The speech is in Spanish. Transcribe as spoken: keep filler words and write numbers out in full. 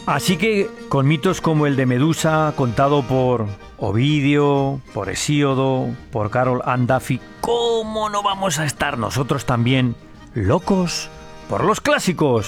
Así que, con mitos como el de Medusa, contado por Ovidio, por Hesíodo, por Carol Ann Duffy, ¿cómo no vamos a estar nosotros también locos por los clásicos?